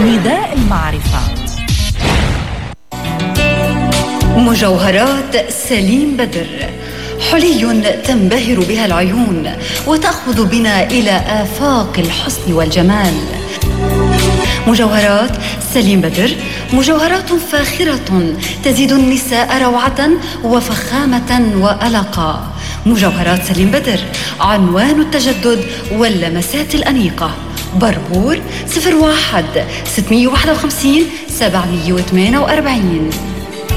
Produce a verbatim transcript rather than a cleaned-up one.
نداء المعرفة. مجوهرات سليم بدر، حلي تنبهر بها العيون وتأخذ بنا إلى آفاق الحسن والجمال. مجوهرات سليم بدر مجوهرات فاخرة تزيد النساء روعة وفخامة وألقا. مجوهرات سليم بدر، عنوان التجدد واللمسات الأنيقة. بربور صفر واحد ستمائة وواحد وخمسين سبعمائة وثمانية وأربعين.